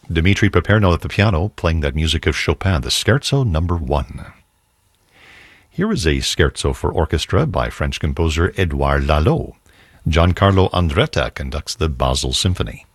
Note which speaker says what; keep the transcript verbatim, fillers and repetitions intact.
Speaker 1: Dmitri Paperno at the piano, playing that music of Chopin, the Scherzo number one. Here is a scherzo for orchestra by French composer Edouard Lalo. Giancarlo Andretta conducts the Basel Symphony.